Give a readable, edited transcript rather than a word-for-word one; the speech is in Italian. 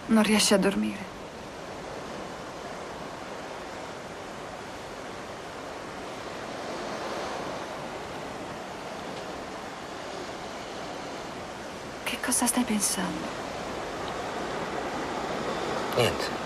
Non riesci a dormire. Che cosa stai pensando? Niente.